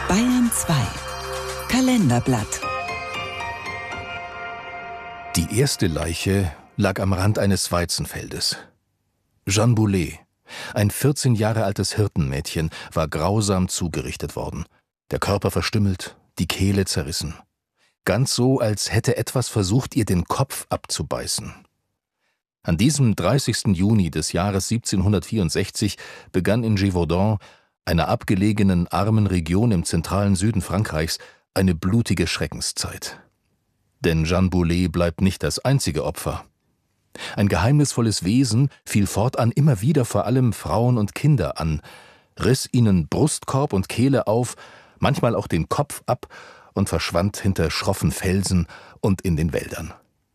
Bayern 2 Kalenderblatt. Die erste Leiche lag am Rand eines Weizenfeldes. Jeanne Boulet, ein 14 Jahre altes Hirtenmädchen, war grausam zugerichtet worden. Der Körper verstümmelt, die Kehle zerrissen. Ganz so, als hätte etwas versucht, ihr den Kopf abzubeißen. An diesem 30. Juni des Jahres 1764 begann in Gévaudan, einer abgelegenen, armen Region im zentralen Süden Frankreichs, eine blutige Schreckenszeit. Denn Jeanne Boulet bleibt nicht das einzige Opfer. Ein geheimnisvolles Wesen fiel fortan immer wieder vor allem Frauen und Kinder an, riss ihnen Brustkorb und Kehle auf, manchmal auch den Kopf ab und verschwand hinter schroffen Felsen und in den Wäldern.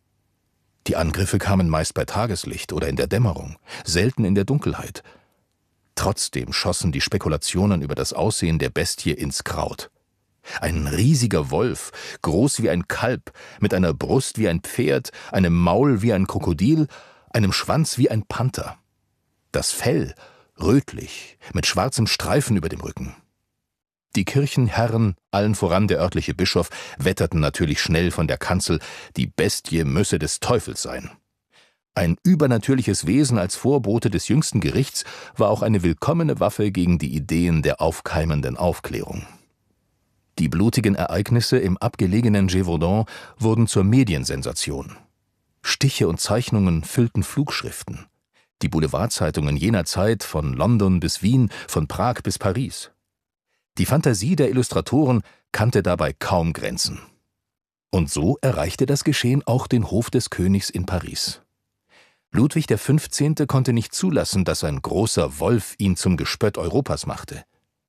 Die Angriffe kamen meist bei Tageslicht oder in der Dämmerung, selten in der Dunkelheit. Trotzdem schossen die Spekulationen über das Aussehen der Bestie ins Kraut. Ein riesiger Wolf, groß wie ein Kalb, mit einer Brust wie ein Pferd, einem Maul wie ein Krokodil, einem Schwanz wie ein Panther. Das Fell rötlich, mit schwarzem Streifen über dem Rücken. Die Kirchenherren, allen voran der örtliche Bischof, wetterten natürlich schnell von der Kanzel, die Bestie müsse des Teufels sein. Ein übernatürliches Wesen als Vorbote des jüngsten Gerichts war auch eine willkommene Waffe gegen die Ideen der aufkeimenden Aufklärung. Die blutigen Ereignisse im abgelegenen Gévaudan wurden zur Mediensensation. Stiche und Zeichnungen füllten Flugschriften. Die Boulevardzeitungen jener Zeit von London bis Wien, von Prag bis Paris. Die Fantasie der Illustratoren kannte dabei kaum Grenzen. Und so erreichte das Geschehen auch den Hof des Königs in Paris. Ludwig XV. Konnte nicht zulassen, dass ein großer Wolf ihn zum Gespött Europas machte.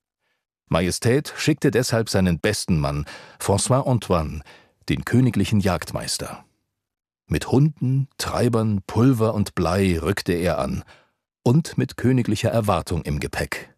Majestät schickte deshalb seinen besten Mann, François Antoine, den königlichen Jagdmeister. Mit Hunden, Treibern, Pulver und Blei rückte er an und mit königlicher Erwartung im Gepäck.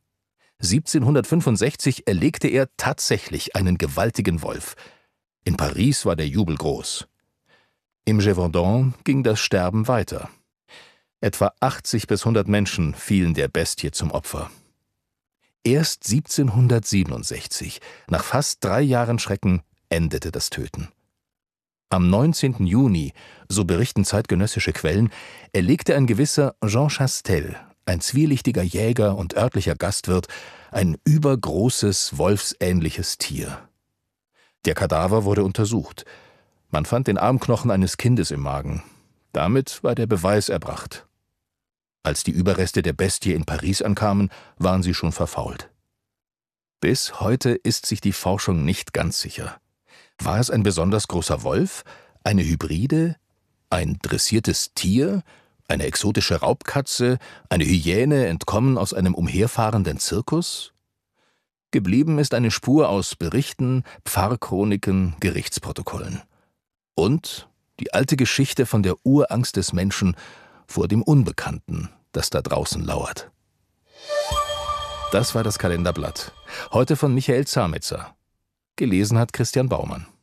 1765 erlegte er tatsächlich einen gewaltigen Wolf. In Paris war der Jubel groß. Im Gévaudan ging das Sterben weiter. Etwa 80 bis 100 Menschen fielen der Bestie zum Opfer. Erst 1767, nach fast 3 Jahren Schrecken, endete das Töten. Am 19. Juni, so berichten zeitgenössische Quellen, erlegte ein gewisser Jean Chastel, ein zwielichtiger Jäger und örtlicher Gastwirt, ein übergroßes, wolfsähnliches Tier. Der Kadaver wurde untersucht. Man fand den Armknochen eines Kindes im Magen. Damit war der Beweis erbracht. Als die Überreste der Bestie in Paris ankamen, waren sie schon verfault. Bis heute ist sich die Forschung nicht ganz sicher. War es ein besonders großer Wolf, eine Hybride, ein dressiertes Tier, eine exotische Raubkatze, eine Hyäne entkommen aus einem umherfahrenden Zirkus? Geblieben ist eine Spur aus Berichten, Pfarrchroniken, Gerichtsprotokollen. Und die alte Geschichte von der Urangst des Menschen vor dem Unbekannten, das da draußen lauert. Das war das Kalenderblatt. Heute von Michael Zametzer. Gelesen hat Christian Baumann.